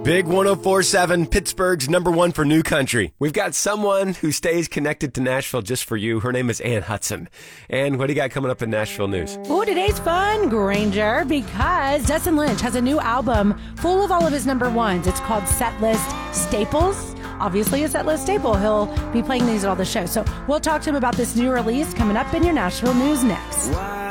Big 104.7, Pittsburgh's number one for new country. We've got someone who stays connected to Nashville just for you. Her name is Ann Hudson. And what do you got coming up in Nashville news? Oh, today's fun, Granger, because Dustin Lynch has a new album full of all of his number ones. It's called Setlist Staples. Obviously, a Setlist staple. He'll be playing these at all the shows. So we'll talk to him about this new release coming up in your Nashville news next.